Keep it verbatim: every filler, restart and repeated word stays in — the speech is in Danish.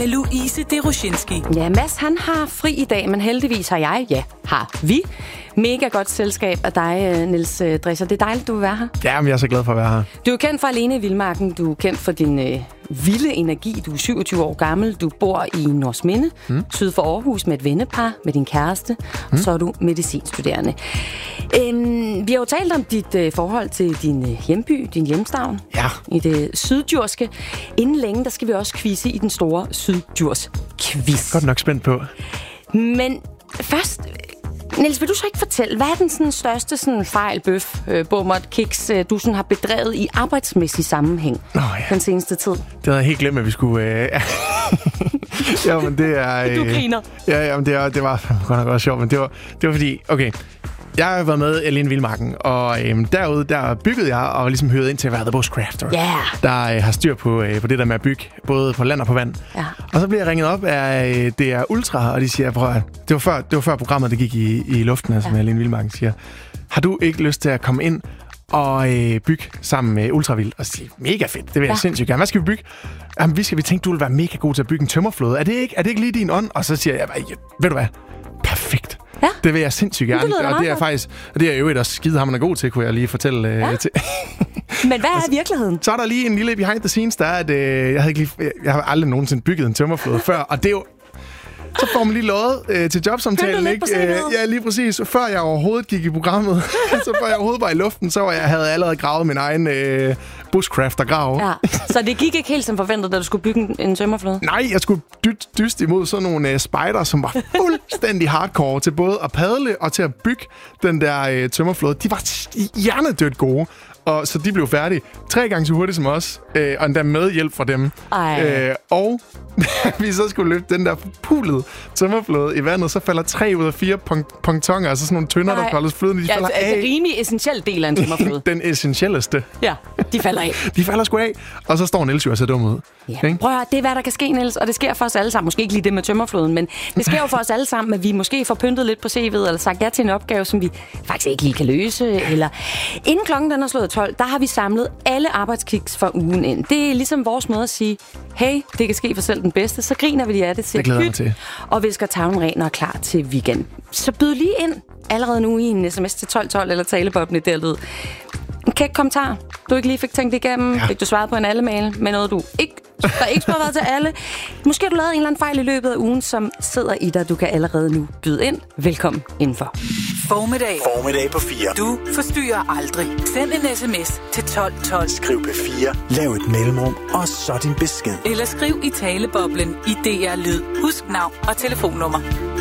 med Louise Deroshinski. Ja, Mads han har fri i dag, men heldigvis har jeg, ja, har vi, mega godt selskab af dig, Niels Drescher. Det er dejligt, du vil være her. Ja, men jeg er så glad for at være her. Du er kendt for Alene i Vildmarken. Du er kendt for din øh, vilde energi. Du er syvogtyve år gammel. Du bor i Nordsminde, mm. syd for Aarhus, med et vennepar, med din kæreste. Mm. Så er du medicinstuderende. Øhm, vi har jo talt om dit øh, forhold til din øh, hjemby, din hjemstavn. Ja. I det syddjurske. Inden længe, der skal vi også quizze i den store syddjurs-quiz. Godt nok spændt på. Men først... Niels, vil du så ikke fortælle, hvad er den sådan, største sådan, fejl, bøf, øh, bummert, kiks, øh, du sådan, har bedrevet i arbejdsmæssig sammenhæng Nå, ja. den seneste tid? Det havde jeg helt glemt, at vi skulle... Øh... ja, men det er... Øh... Du griner. Ja, ja, men det, er, det var godt nok også sjovt, men det var, det var fordi... Okay, jeg har været med i Alene i Vildmarken, og øhm, derude, der byggede jeg og ligesom hørte ind til at være the bushcrafter. Yeah. Der øh, har styr på, øh, på det der med at bygge, både på land og på vand. Ja. Og så bliver jeg ringet op af øh, det er Ultra, og de siger, prøv, det var før, det var før programmet, der gik i, i luften, altså ja. med Alene i Vildmarken, siger, har du ikke lyst til at komme ind og øh, bygge sammen med Ultravild? Og sige, mega fedt, det vil jeg ja. sindssygt gerne. Hvad skal vi bygge? Jamen, vi skal vi tænke, du vil være mega god til at bygge en tømmerflåde. Er det ikke, er det ikke lige din ånd? Og så siger jeg, ved du hvad, perfekt. Ja. Det vil jeg sindssygt gerne. Det og det er faktisk, og det er jo et også skidehammerende god til, kunne jeg lige fortælle øh, ja. til. Men hvad er virkeligheden? Så er der lige en lille behind the scenes, der er, at øh, jeg, havde ikke lige, jeg har aldrig nogensinde bygget en tømmerflåde før, og det er jo... Så får man lige lovet øh, til jobsamtalen, ikke? Øh, ja, lige præcis. Før jeg overhovedet gik i programmet, så før jeg overhovedet var i luften, så var jeg, havde jeg allerede gravet min egen øh, bushcrafter-grav. Ja. Så det gik ikke helt som forventet, da du skulle bygge en, en tømmerflåde? Nej, jeg skulle dyt, dyst imod sådan nogle øh, spider, som var fuldstændig hardcore til både at padle og til at bygge den der øh, tømmerflåde. De var hjernedødt gode. Og så de blev færdige tre gange så hurtigt som os, øh, og endda med hjælp fra dem. Øh, og vi så skulle løfte den der pulede tømmerflåde i vandet, så falder tre ud af fire pong- pontonger, altså sådan nogle tønder, der koldes fløden, de ja, falder altså, af. Det er rimelig essentiel del af en tømmerflåde. Den essentielleste. Ja, de falder af. De falder sgu af, og så står Niels jo og ser dum ud. Ja. Prøv at høre, det er hvad der kan ske, Niels, og det sker for os alle sammen. Måske ikke lige det med tømmerflåden, men det sker jo for os alle sammen, at vi måske får pyntet lidt på C V'et, eller sagt ja til en opgave, som vi faktisk ikke lige kan løse. Eller inden klokken den er slået tolv, der har vi samlet alle arbejdskiks for ugen ind. Det er ligesom vores måde at sige, hey, det kan ske for selv den bedste, så griner vi lige af det, det glæder mig til. Og visker tavlen ren og klar til weekend. Så byd lige ind allerede nu i en sms til tolv tolv eller talebobne derled. En kæk kommentar, du ikke lige fik tænkt igennem, ja. Fik du svaret på en alle-mail med noget, du ikke, der ikke skulle have været til alle. Måske har du lavet en eller anden fejl i løbet af ugen, som sidder i dig, du kan allerede nu byde ind. Velkommen indenfor. Formiddag. Formiddag på fire. Du forstyrrer aldrig. Send en sms til tolv tolv. Skriv P fire, lav et mellemrum, og så din besked. Eller skriv i taleboblen i D R Lyd. Husk navn og telefonnummer.